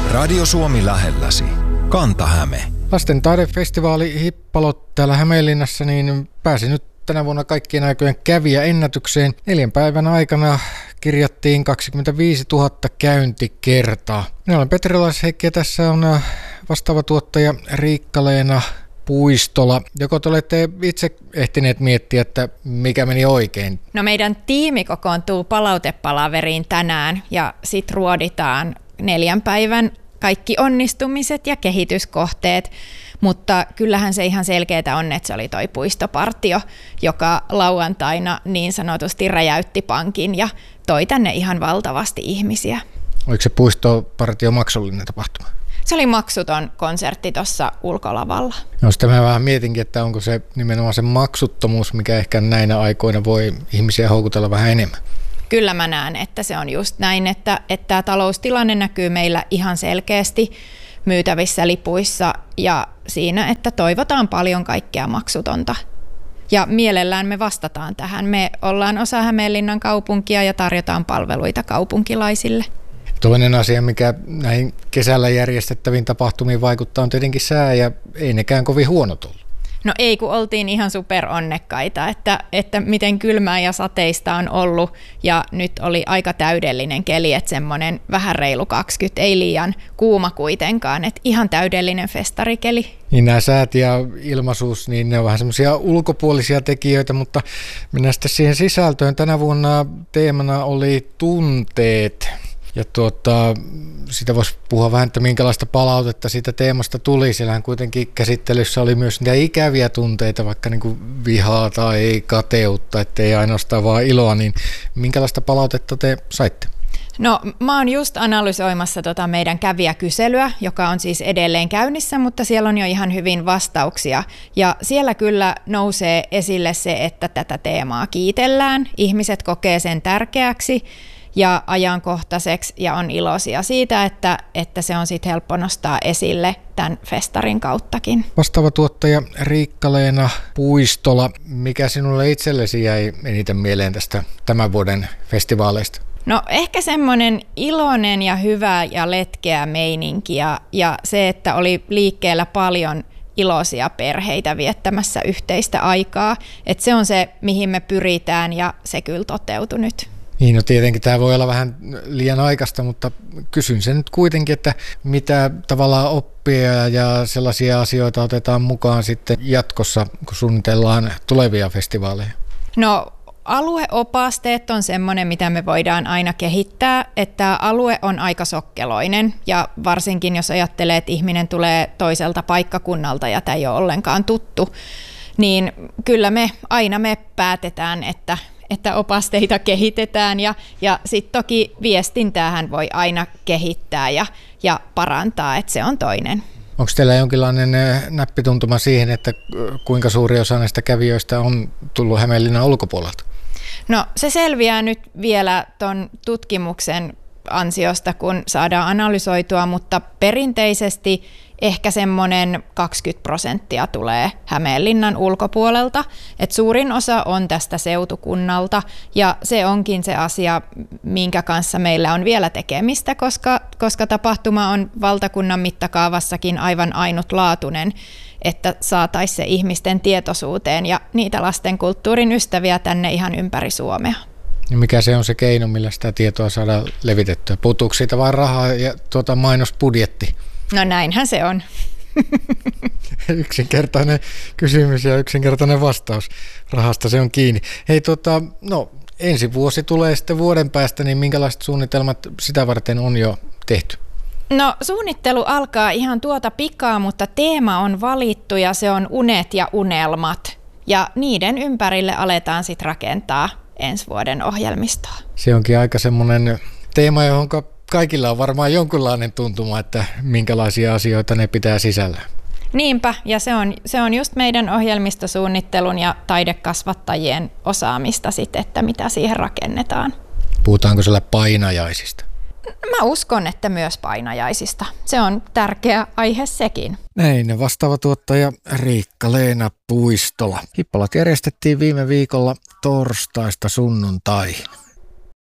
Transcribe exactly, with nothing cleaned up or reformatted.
Radio Suomi lähelläsi. Kanta-Häme. Lasten taidefestivaali Hippalot täällä Hämeenlinnassa niin pääsi nyt tänä vuonna kaikkien aikojen kävijäennätykseen. Neljän päivän aikana kirjattiin kaksikymmentäviisituhatta käyntikertaa. Minä olen Petri Laisheikki ja tässä on vastaava tuottaja Riikka-Leena Puistola. Joko te olette itse ehtineet miettiä, että mikä meni oikein? No meidän tiimi kokoontuu palautepalaveriin tänään ja sit ruoditaan neljän päivän kaikki onnistumiset ja kehityskohteet, mutta kyllähän se ihan selkeää on, että se oli toi puistopartio, joka lauantaina niin sanotusti räjäytti pankin ja toi tänne ihan valtavasti ihmisiä. Oliko se puistopartio maksullinen tapahtuma? Se oli maksuton konsertti tuossa ulkolavalla. No sitä mä vähän mietinkin, että onko se nimenomaan se maksuttomuus, mikä ehkä näinä aikoina voi ihmisiä houkutella vähän enemmän. Kyllä mä näen, että se on just näin, että, että tämä taloustilanne näkyy meillä ihan selkeästi myytävissä lipuissa ja siinä, että toivotaan paljon kaikkea maksutonta. Ja mielellään me vastataan tähän. Me ollaan osa Hämeenlinnan kaupunkia ja tarjotaan palveluita kaupunkilaisille. Toinen asia, mikä näihin kesällä järjestettäviin tapahtumiin vaikuttaa, on tietenkin sää ja ei nekään kovin huonot ollut. No ei, kun oltiin ihan superonnekkaita, että, että miten kylmää ja sateista on ollut ja nyt oli aika täydellinen keli, että semmoinen vähän reilu kaksikymmentä, ei liian kuuma kuitenkaan, että ihan täydellinen festarikeli. Niin nämä säät ja ilmaisuus, niin ne on vähän semmoisia ulkopuolisia tekijöitä, mutta mennään sitten siihen sisältöön. Tänä vuonna teemana oli tunteet. Ja tuota, sitä voisi puhua vähän, että minkälaista palautetta siitä teemasta tuli. Siellähän kuitenkin käsittelyssä oli myös niitä ikäviä tunteita, vaikka niin kuin vihaa tai kateutta, ettei ainoastaan vaan iloa. Niin minkälaista palautetta te saitte? No mä oon just analysoimassa tota meidän kävijäkyselyä, joka on siis edelleen käynnissä, mutta siellä on jo ihan hyvin vastauksia. Ja siellä kyllä nousee esille se, että tätä teemaa kiitellään. Ihmiset kokee sen tärkeäksi ja ajankohtaiseksi ja on iloisia siitä, että, että se on sitten helppo nostaa esille tämän festarin kauttakin. Vastaava tuottaja Riikka-Leena Puistola, mikä sinulle itsellesi jäi eniten mieleen tästä tämän vuoden festivaaleista? No ehkä semmoinen iloinen ja hyvä ja letkeä meininki ja, ja se, että oli liikkeellä paljon iloisia perheitä viettämässä yhteistä aikaa, että se on se, mihin me pyritään ja se kyllä toteutui nyt. Niin, no tietenkin tämä voi olla vähän liian aikaista, mutta kysyn sen nyt kuitenkin, että mitä tavallaan oppia ja sellaisia asioita otetaan mukaan sitten jatkossa, kun suunnitellaan tulevia festivaaleja? No alueopasteet on semmoinen, mitä me voidaan aina kehittää, että alue on aika sokkeloinen ja varsinkin jos ajattelee, että ihminen tulee toiselta paikkakunnalta ja tämä ei ole ollenkaan tuttu, niin kyllä me aina me päätetään, että että opasteita kehitetään ja, ja sitten toki viestintäähän voi aina kehittää ja, ja parantaa, että se on toinen. Onko teillä jonkinlainen näppituntuma siihen, että kuinka suuri osa näistä kävijöistä on tullut Hämeenlinnan ulkopuolelta? No se selviää nyt vielä tuon tutkimuksen ansiosta, kun saadaan analysoitua, mutta perinteisesti ehkä semmoinen kaksikymmentä prosenttia tulee Hämeenlinnan ulkopuolelta. Et suurin osa on tästä seutukunnalta ja se onkin se asia, minkä kanssa meillä on vielä tekemistä, koska, koska tapahtuma on valtakunnan mittakaavassakin aivan ainutlaatuinen, että saataisiin se ihmisten tietoisuuteen ja niitä lastenkulttuurin ystäviä tänne ihan ympäri Suomea. Ja mikä se on se keino, millä sitä tietoa saadaan levitettyä? Puuttuuko siitä vain rahaa ja tuota mainosbudjetti? No näinhän se on. Yksinkertainen kysymys ja yksinkertainen vastaus. Rahasta se on kiinni. Hei, tota, no, ensi vuosi tulee sitten vuoden päästä, niin minkälaiset suunnitelmat sitä varten on jo tehty? No suunnittelu alkaa ihan tuota pikaa, mutta teema on valittu ja se on unet ja unelmat. Ja niiden ympärille aletaan sitten rakentaa ensi vuoden ohjelmistoa. Se onkin aika semmoinen teema, johon kaikilla on varmaan jonkinlainen tuntuma, että minkälaisia asioita ne pitää sisällä. Niinpä, ja se on, se on just meidän ohjelmistosuunnittelun ja taidekasvattajien osaamista sitten, että mitä siihen rakennetaan. Puhutaanko siellä painajaisista? Mä uskon, että myös painajaisista. Se on tärkeä aihe sekin. Näin, vastaava tuottaja Riikka-Leena Puistola. Hippalat järjestettiin viime viikolla torstaista sunnuntaihin.